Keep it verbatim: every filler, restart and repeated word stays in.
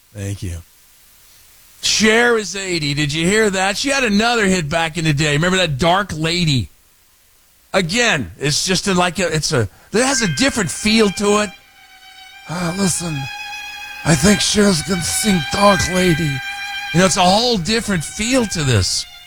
Thank you. Cher is eighty. Did you hear that? She had another hit back in the day. Remember that Dark Lady? Again, it's just a, like a, it's a, it has a different feel to it. Uh, listen, I think Cher's gonna sing Dark Lady. You know, it's a whole different feel to this.